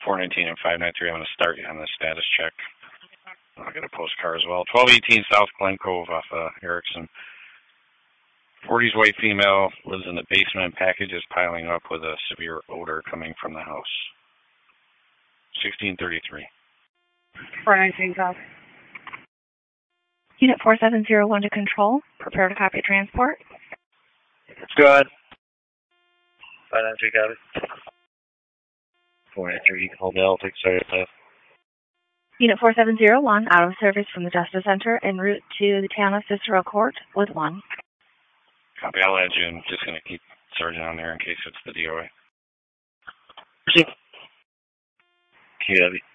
419 and 593. I'm going to start you on the status check. I'll get a postcard as well. 1218 South Glen Cove off Erickson. 40s white female lives in the basement. Package is piling up with a severe odor coming from the house. 1633. 419 South. Unit 4701 to control. Prepare to copy transport. Go ahead. 593 copy. 493, hold L, take started path. Unit 4701, out of service from the Justice Center en route to the town of Cicero Court with 1. Copy, I'll add you. I'm just going to keep Sergeant on there in case it's the DOA. QW.